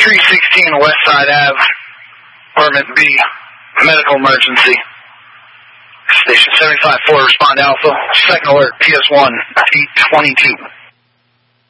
316 Westside Ave, Apartment B, medical emergency. Station 75-4, respond Alpha. Second alert, PS1, 822.